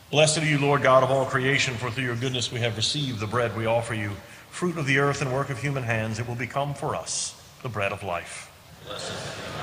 Blessed are you, Lord God of all creation, for through your goodness we have received the bread we offer you, fruit of the earth and work of human hands. It will become for us the bread of life. Blessed